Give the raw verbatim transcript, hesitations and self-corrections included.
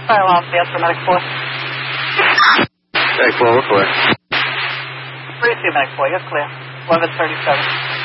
Fire alarm, answer, Medic four. Medic four, we're clear. three C, Medic four, you're clear. eleven thirty-seven.